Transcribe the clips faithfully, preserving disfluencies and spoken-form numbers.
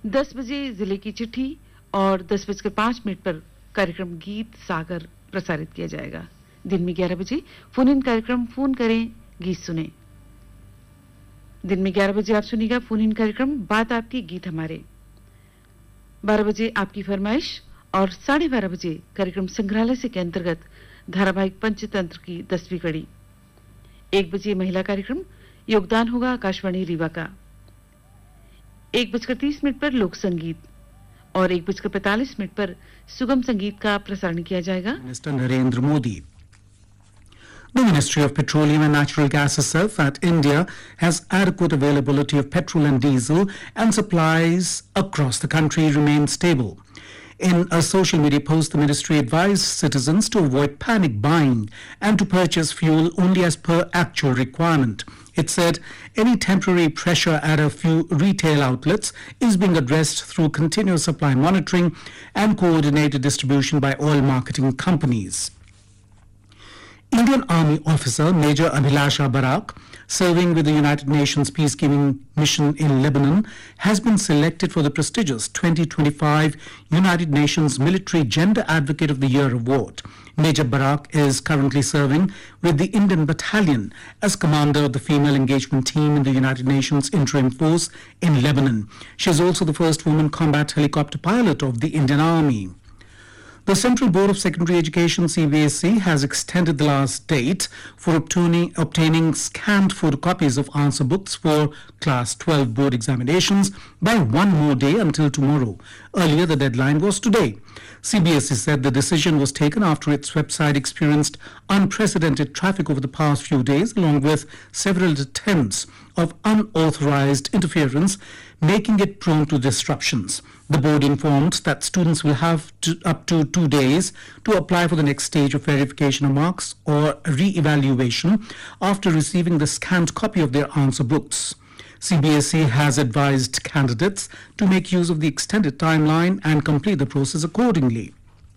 दस बजे जिले की चिट्ठी और दस बजकर पांच मिनट पर कार्यक्रम गीत सागर प्रसारित किया जाएगा। दिन में ग्यारह बजे फोन इन कार्यक्रम फोन करें गीत सुने। दिन में ग्यारह बजे आप सुनिएगा फोन इन कार्यक्रम बात आपकी गीत हमारे। बारह बजे आपकी फरमाइश और साढ़े बारह बजे कार्यक्रम संग्रहालय से के अंतर्गत धारावाहिक पंचतंत्र की दसवीं कड़ी। एक बजे महिला कार्यक्रम योगदान होगा आकाशवाणी रीवा का। एक बजकर तीस मिनट पर लोक संगीत और एक बजकर पैंतालीस मिनट पर सुगम संगीत का प्रसारण किया जाएगा। Mister Narendra Modi. The Ministry of Petroleum and Natural Gas has said that India has adequate availability of petrol and diesel and supplies across the country remain stable. In a social media post, the ministry advised citizens to avoid panic buying and to purchase fuel only as per actual requirement. It said any temporary pressure at a few retail outlets is being addressed through continuous supply monitoring and coordinated distribution by oil marketing companies. Indian Army officer Major Abhilasha Barak, serving with the United Nations peacekeeping mission in Lebanon, has been selected for the prestigious twenty twenty-five United Nations Military Gender Advocate of the Year award. Major Barak is currently serving with the Indian Battalion as commander of the female engagement team in the United Nations Interim Force in Lebanon. She is also the first woman combat helicopter pilot of the Indian Army. The Central Board of Secondary Education C B S E has extended the last date for obtaining, obtaining scanned photocopies of answer books for Class twelve board examinations by one more day until tomorrow. Earlier, the deadline was today. C B S E said the decision was taken after its website experienced unprecedented traffic over the past few days, along with several attempts of unauthorized interference, making it prone to disruptions. The board informed that students will have to, up to two days to apply for the next stage of verification of marks or re-evaluation after receiving the scanned copy of their answer books. C B S E has advised candidates to make use of the extended timeline and complete the process accordingly.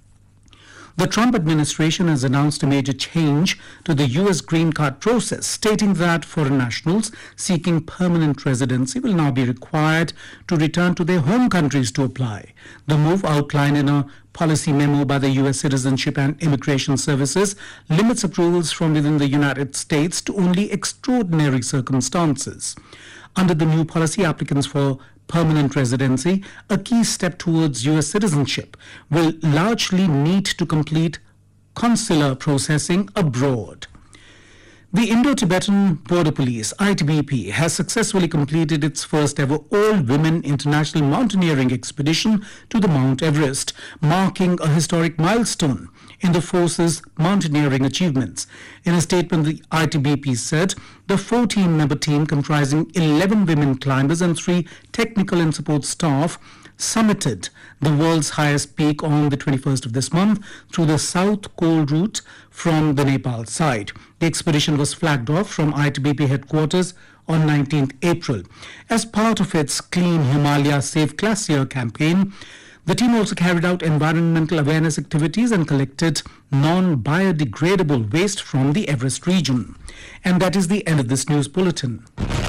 The Trump administration has announced a major change to the U S green card process, stating that foreign nationals seeking permanent residency will now be required to return to their home countries to apply. The move, outlined in a policy memo by the U S Citizenship and Immigration Services, limits approvals from within the United States to only extraordinary circumstances. Under the new policy, applicants for permanent residency, a key step towards U S citizenship, will largely need to complete consular processing abroad. The Indo-Tibetan Border Police, I T B P, has successfully completed its first ever all-women international mountaineering expedition to the Mount Everest, marking a historic milestone in the force's mountaineering achievements. In a statement, the I T B P said the fourteen-member team, comprising eleven women climbers and three technical and support staff, summited the world's highest peak on the twenty-first of this month through the South Col route from the Nepal side. The expedition was flagged off from I T B P headquarters on nineteenth April. As part of its Clean Himalaya Safe Glacier campaign, the team also carried out environmental awareness activities and collected non-biodegradable waste from the Everest region. And that is the end of this news bulletin.